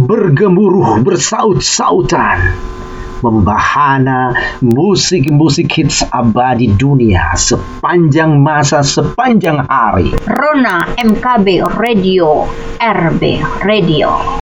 bergemuruh bersaut-sautan, membahana musik-musik hits abadi dunia sepanjang masa, sepanjang hari. Rona MKB Radio, RB Radio.